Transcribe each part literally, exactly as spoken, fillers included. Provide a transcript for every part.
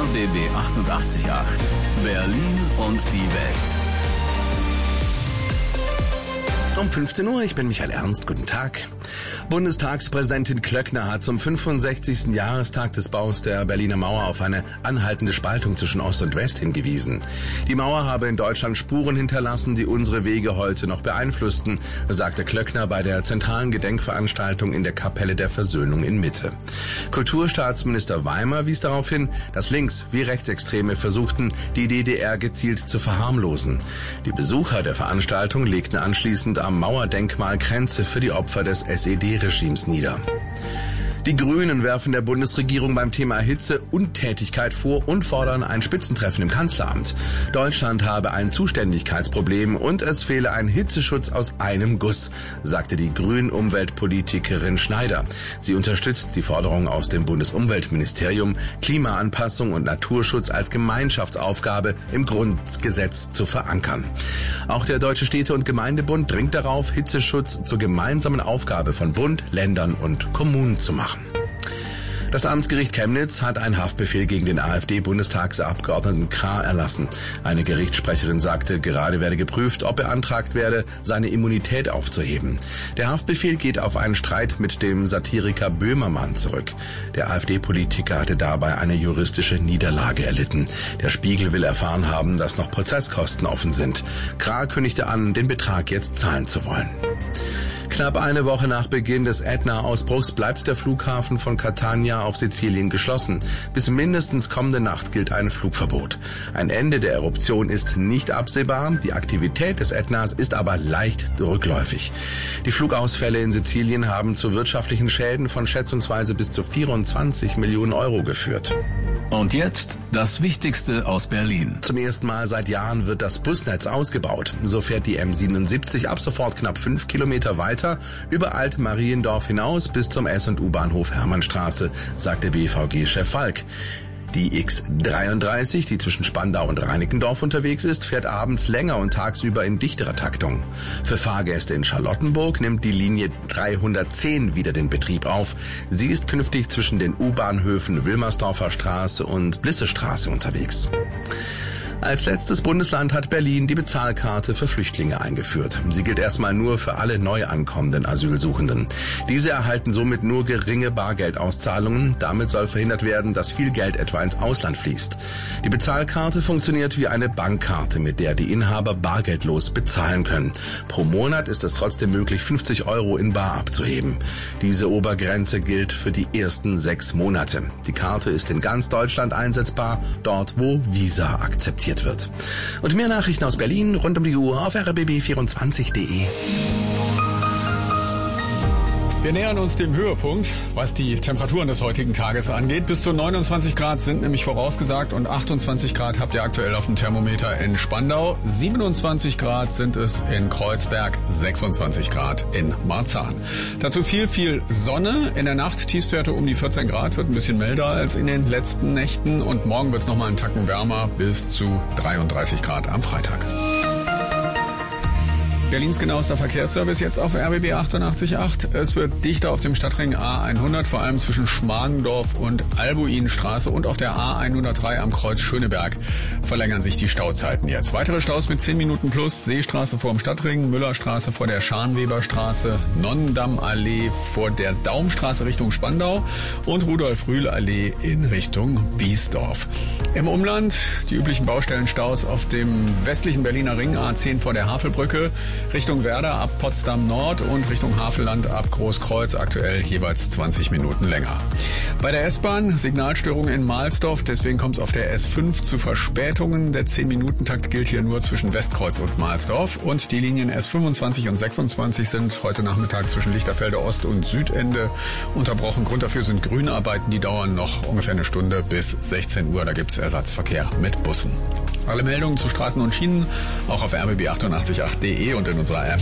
B B achtundachtzig Komma acht. Berlin und die Welt. Um fünfzehn Uhr, ich bin Michael Ernst, guten Tag. Bundestagspräsidentin Klöckner hat zum fünfundsechzigsten Jahrestag des Baus der Berliner Mauer auf eine anhaltende Spaltung zwischen Ost und West hingewiesen. Die Mauer habe in Deutschland Spuren hinterlassen, die unsere Wege heute noch beeinflussten, sagte Klöckner bei der zentralen Gedenkveranstaltung in der Kapelle der Versöhnung in Mitte. Kulturstaatsminister Weimer wies darauf hin, dass Links- wie Rechtsextreme versuchten, die D D R gezielt zu verharmlosen. Die Besucher der Veranstaltung legten anschließend am Mauerdenkmal Kränze für die Opfer des S E D-Regimes nieder. Die Grünen werfen der Bundesregierung beim Thema Hitze Untätigkeit vor und fordern ein Spitzentreffen im Kanzleramt. Deutschland habe ein Zuständigkeitsproblem und es fehle ein Hitzeschutz aus einem Guss, sagte die Grün-Umweltpolitikerin Schneider. Sie unterstützt die Forderung aus dem Bundesumweltministerium, Klimaanpassung und Naturschutz als Gemeinschaftsaufgabe im Grundgesetz zu verankern. Auch der Deutsche Städte- und Gemeindebund dringt darauf, Hitzeschutz zur gemeinsamen Aufgabe von Bund, Ländern und Kommunen zu machen. Das Amtsgericht Chemnitz hat einen Haftbefehl gegen den AfD-Bundestagsabgeordneten Krah erlassen. Eine Gerichtssprecherin sagte, gerade werde geprüft, ob beantragt werde, seine Immunität aufzuheben. Der Haftbefehl geht auf einen Streit mit dem Satiriker Böhmermann zurück. Der AfD-Politiker hatte dabei eine juristische Niederlage erlitten. Der Spiegel will erfahren haben, dass noch Prozesskosten offen sind. Krah kündigte an, den Betrag jetzt zahlen zu wollen. Knapp eine Woche nach Beginn des Ätna-Ausbruchs bleibt der Flughafen von Catania auf Sizilien geschlossen. Bis mindestens kommende Nacht gilt ein Flugverbot. Ein Ende der Eruption ist nicht absehbar, die Aktivität des Ätnas ist aber leicht rückläufig. Die Flugausfälle in Sizilien haben zu wirtschaftlichen Schäden von schätzungsweise bis zu vierundzwanzig Millionen Euro geführt. Und jetzt das Wichtigste aus Berlin. Zum ersten Mal seit Jahren wird das Busnetz ausgebaut. So fährt die M siebenundsiebzig ab sofort knapp fünf Kilometer weiter über Alt-Mariendorf hinaus bis zum S- und U-Bahnhof Hermannstraße, sagte B V G-Chef Falk. Die X dreiunddreißig, die zwischen Spandau und Reinickendorf unterwegs ist, fährt abends länger und tagsüber in dichterer Taktung. Für Fahrgäste in Charlottenburg nimmt die Linie dreihundertzehn wieder den Betrieb auf. Sie ist künftig zwischen den U-Bahnhöfen Wilmersdorfer Straße und Blissestraße unterwegs. Als letztes Bundesland hat Berlin die Bezahlkarte für Flüchtlinge eingeführt. Sie gilt erstmal nur für alle neu ankommenden Asylsuchenden. Diese erhalten somit nur geringe Bargeldauszahlungen. Damit soll verhindert werden, dass viel Geld etwa ins Ausland fließt. Die Bezahlkarte funktioniert wie eine Bankkarte, mit der die Inhaber bargeldlos bezahlen können. Pro Monat ist es trotzdem möglich, fünfzig Euro in bar abzuheben. Diese Obergrenze gilt für die ersten sechs Monate. Die Karte ist in ganz Deutschland einsetzbar, dort wo Visa akzeptiert wird. Und mehr Nachrichten aus Berlin rund um die Uhr auf r b b vierundzwanzig punkt de. Wir nähern uns dem Höhepunkt, was die Temperaturen des heutigen Tages angeht. Bis zu neunundzwanzig Grad sind nämlich vorausgesagt und achtundzwanzig Grad habt ihr aktuell auf dem Thermometer in Spandau. siebenundzwanzig Grad sind es in Kreuzberg, sechsundzwanzig Grad in Marzahn. Dazu viel, viel Sonne. In der Nacht Tiefstwerte um die vierzehn Grad, wird ein bisschen milder als in den letzten Nächten. Und morgen wird es nochmal einen Tacken wärmer, bis zu dreiunddreißig Grad am Freitag. Berlins genauester Verkehrsservice jetzt auf R B B achtundachtzig Komma acht. Es wird dichter auf dem Stadtring A hundert, vor allem zwischen Schmargendorf und Albuinstraße, und auf der A hundertdrei am Kreuz Schöneberg verlängern sich die Stauzeiten jetzt. Weitere Staus mit zehn Minuten plus: Seestraße vor dem Stadtring, Müllerstraße vor der Scharnweberstraße, Nonnendammallee vor der Daumstraße Richtung Spandau und Rudolf-Rühl-Allee in Richtung Biesdorf. Im Umland die üblichen Baustellenstaus auf dem westlichen Berliner Ring A zehn vor der Havelbrücke, Richtung Werder ab Potsdam Nord und Richtung Havelland ab Großkreuz aktuell jeweils zwanzig Minuten länger. Bei der S-Bahn Signalstörungen in Mahlsdorf, deswegen kommt es auf der S fünf zu Verspätungen. Der zehn-Minuten-Takt gilt hier nur zwischen Westkreuz und Mahlsdorf, und die Linien S fünfundzwanzig und sechsundzwanzig sind heute Nachmittag zwischen Lichterfelde Ost und Südende unterbrochen. Grund dafür sind Grünarbeiten, die dauern noch ungefähr eine Stunde bis sechzehn Uhr. Da gibt es Ersatzverkehr mit Bussen. Alle Meldungen zu Straßen und Schienen auch auf r b b achtundachtzig Komma acht punkt de und in unserer App.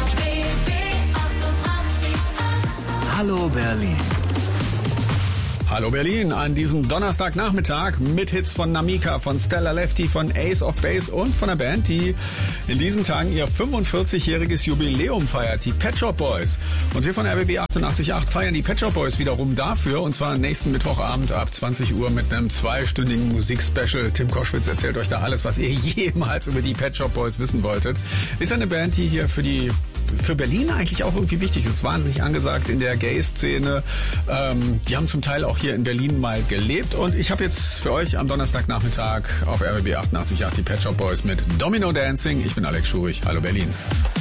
Hallo Berlin. Hallo Berlin an diesem Donnerstagnachmittag mit Hits von Namika, von Stella Lefty, von Ace of Base und von einer Band, die in diesen Tagen ihr fünfundvierzigjähriges Jubiläum feiert, die Pet Shop Boys. Und wir von R B B achtundachtzig Komma acht feiern die Pet Shop Boys wiederum dafür, und zwar nächsten Mittwochabend ab zwanzig Uhr mit einem zweistündigen Musikspecial. Tim Koschwitz erzählt euch da alles, was ihr jemals über die Pet Shop Boys wissen wolltet. Ist eine Band, die hier für die für Berlin eigentlich auch irgendwie wichtig ist. Wahnsinnig angesagt in der Gay-Szene. Ähm, die haben zum Teil auch hier in Berlin mal gelebt. Und ich habe jetzt für euch am Donnerstagnachmittag auf R B B achtundachtzig Komma acht die Pet Shop Boys mit Domino Dancing. Ich bin Alex Schurich. Hallo Berlin.